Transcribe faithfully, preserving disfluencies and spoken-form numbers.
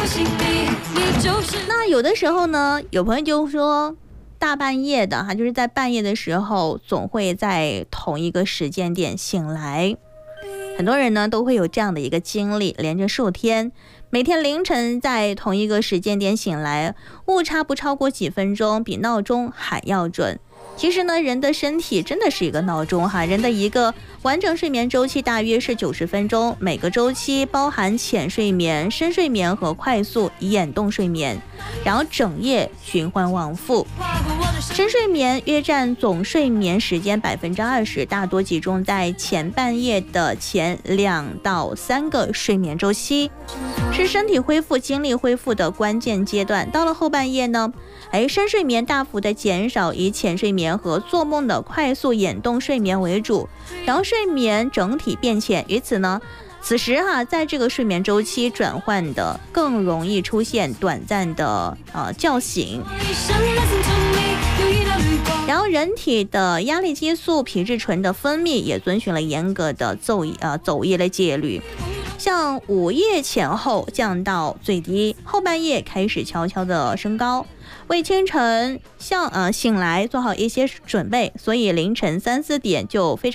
那有的时候呢，有朋友就说大半夜的哈，就是在半夜的时候总会在同一个时间点醒来，很多人呢都会有这样的一个经历，连着数天每天凌晨在同一个时间点醒来，误差不超过几分钟，比闹钟还要准。其实呢，人的身体真的是一个闹钟哈，人的一个完整睡眠周期大约是九十分钟，每个周期包含浅睡眠、深睡眠和快速眼动睡眠，然后整夜循环往复。深睡眠约占总睡眠时间百分之二十，大多集中在前半夜的前两到三个睡眠周期，是身体恢复、精力恢复的关键阶段。到了后半夜呢，哎，深睡眠大幅的减少，以浅睡眠和做梦的快速眼动睡眠为主，然后睡眠整体变浅。于此呢，此时哈、啊，在这个睡眠周期转换的更容易出现短暂的呃叫醒。然后人体的压力激素皮质醇的分泌也遵循了严格的走呃走夜的戒律，像午夜前后降到最低，后半夜开始悄悄的升高，为清晨像呃醒来做好一些准备，所以凌晨三四点就非常